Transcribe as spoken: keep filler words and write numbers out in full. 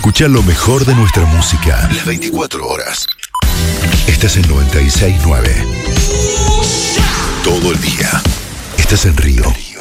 Escuchar lo mejor de nuestra música las veinticuatro horas. Estás en noventa y seis punto nueve. Todo el día. Estás en Río.